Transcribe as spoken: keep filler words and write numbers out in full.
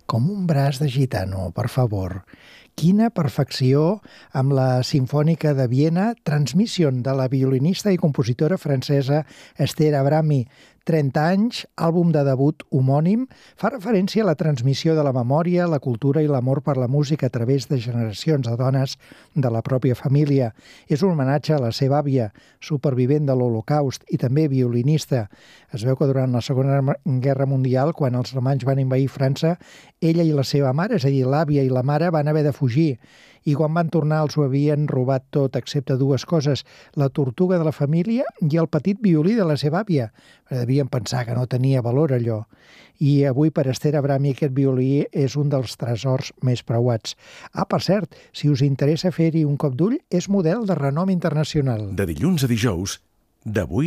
Com un braç de gitano, per favor. Quina perfecció amb la Simfònica de Viena, Transmission, de la violinista i compositora francesa Esther Abrami. trenta anys, àlbum de debut homònim, fa referència a la transmissió de la memòria, la cultura i l'amor per la música a través de generacions de dones de la pròpia família. És un homenatge a la seva àvia, supervivent de l'Holocaust i també violinista. Es veu que durant la Segona Guerra Mundial, quan els alemanys van invair França, ella i la seva mare, és a dir, l'àvia i la mare, van haver de fugir. I quan van tornar els ho havien robat tot, excepte dues coses, la tortuga de la família i el petit violí de la seva àvia. Devien pensar que no tenia valor allò. I avui per Esther Abrami aquest violí és un dels tresors més preuats. Ah, per cert, si us interessa fer-hi un cop d'ull, és model de renom internacional. De dilluns a dijous, de vuit